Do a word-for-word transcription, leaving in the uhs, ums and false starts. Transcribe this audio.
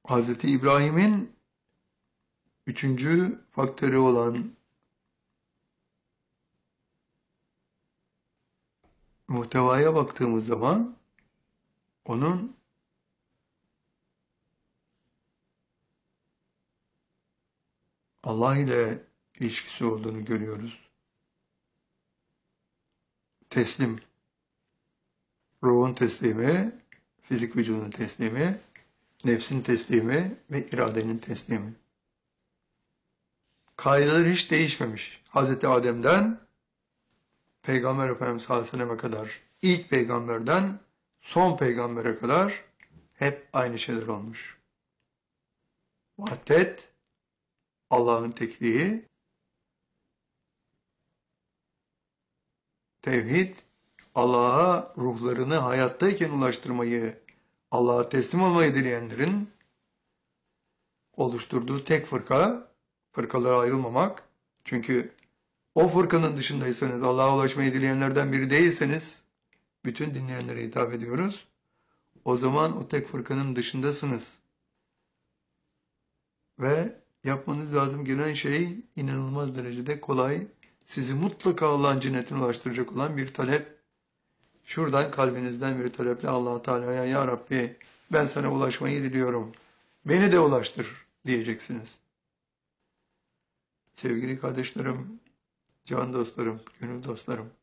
Hazreti İbrahim'in üçüncü faktörü olan muhtevaya baktığımız zaman onun Allah ile ilişkisi olduğunu görüyoruz. Teslim, ruhun teslimi, fizik vücudun teslimi, nefsin teslimi ve iradenin teslimi. Kaideler hiç değişmemiş. Hazreti Adem'den Peygamber Efendimiz sallallahu aleyhi ve selleme kadar, ilk peygamberden son peygambere kadar hep aynı şeyler olmuş. Vahdet, Allah'ın tekliği, tevhid, Allah'a ruhlarını hayattayken ulaştırmayı, Allah'a teslim olmayı dileyenlerin oluşturduğu tek fırka, fırkalara ayrılmamak. Çünkü o fırkanın dışındaysanız, Allah'a ulaşmayı dileyenlerden biri değilseniz, bütün dinleyenlere hitap ediyoruz. O zaman o tek fırkanın dışındasınız. Ve yapmanız lazım gelen şey inanılmaz derecede kolay. Sizi mutlaka Allah'ın cennetine ulaştıracak olan bir talep. Şuradan kalbinizden bir taleple Allah Teala'ya ya Rabbi ben sana ulaşmayı diliyorum. Beni de ulaştır diyeceksiniz. Sevgili kardeşlerim, can dostlarım, gönül dostlarım.